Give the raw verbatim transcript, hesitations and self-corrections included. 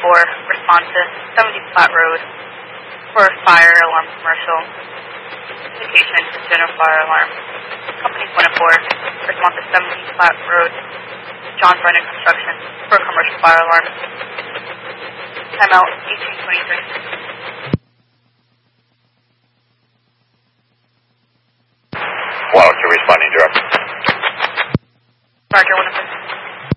four, respond to seventy Platte Road for a fire alarm commercial. Indication to general fire alarm. Companies one and four, respond to seventy Platte Road, John Brennan Construction for a commercial fire alarm. Timeout eighteen twenty-three. Wildcat responding direct. Roger, one of